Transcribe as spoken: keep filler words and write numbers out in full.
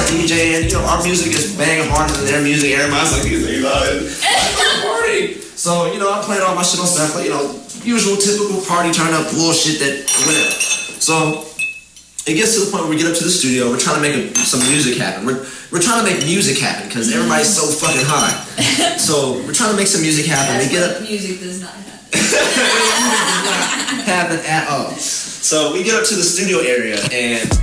DJing. You know, our music is bang harder than their music. Everybody's like, these niggas out here party. So, you know, I played all my shit on SoundCloud. You know, usual typical party turn up bullshit that whatever. So it gets to the point where we get up to the studio. We're trying to make a, some music happen. We're we're trying to make music happen because everybody's so fucking high. So we're trying to make some music happen. That's we get up. Music does not happen. Happen at all. So we get up to the studio area and